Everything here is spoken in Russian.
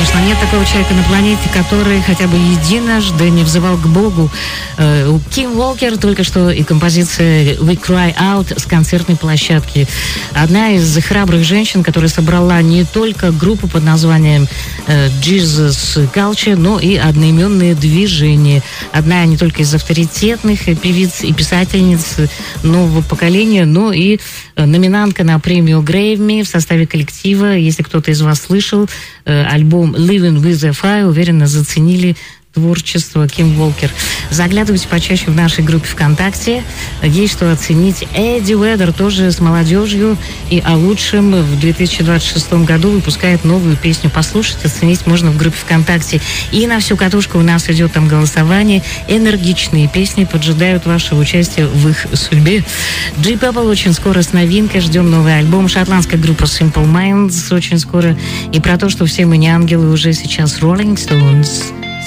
конечно, нет такого человека на планете, который хотя бы единожды не взывал к Богу. У Ким Уолкер только что и композиция We Cry Out с концертной площадки. Одна из храбрых женщин, которая собрала не только группу под названием Jesus Culture, но и одноименные движения. Одна не только из авторитетных певиц и писательниц нового поколения, но и номинантка на премию Грэмми в составе коллектива. Если кто-то из вас слышал альбом Living with the Fire, уверенно заценили творчество Ким Уолкер. Заглядывайте почаще в нашей группе ВКонтакте. Есть что оценить. Эдди Веддер тоже с молодежью и о лучшем в 2026 году выпускает новую песню. Послушать, оценить можно в группе ВКонтакте. И на всю катушку у нас идет там голосование. Энергичные песни поджидают вашего участия в их судьбе. Deep Purple очень скоро с новинкой. Ждем новый альбом. Шотландская группа Simple Minds очень скоро. И про то, что все мы не ангелы, уже сейчас Rolling Stones.